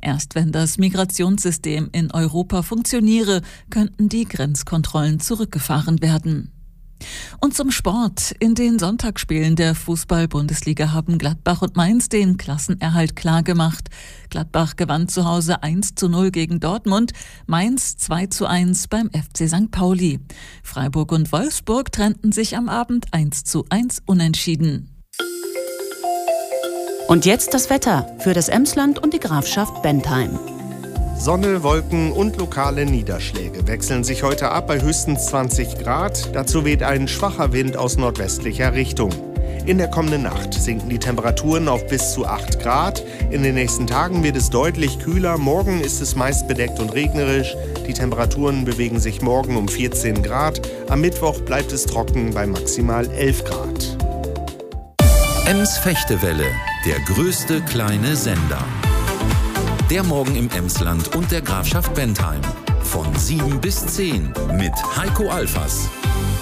Erst wenn das Migrationssystem in Europa funktioniere, könnten die Grenzkontrollen zurückgefahren werden. Und zum Sport. In den Sonntagsspielen der Fußball-Bundesliga haben Gladbach und Mainz den Klassenerhalt klargemacht. Gladbach gewann zu Hause 1:0 gegen Dortmund, Mainz 2:1 beim FC St. Pauli. Freiburg und Wolfsburg trennten sich am Abend 1:1 unentschieden. Und jetzt das Wetter für das Emsland und die Grafschaft Bentheim. Sonne, Wolken und lokale Niederschläge wechseln sich heute ab bei höchstens 20 Grad. Dazu weht ein schwacher Wind aus nordwestlicher Richtung. In der kommenden Nacht sinken die Temperaturen auf bis zu 8 Grad. In den nächsten Tagen wird es deutlich kühler. Morgen ist es meist bedeckt und regnerisch. Die Temperaturen bewegen sich morgen um 14 Grad. Am Mittwoch bleibt es trocken bei maximal 11 Grad. Ems Fechtewelle, der größte kleine Sender. Der Morgen im Emsland und der Grafschaft Bentheim. Von 7 bis 10 mit Heiko Alfas.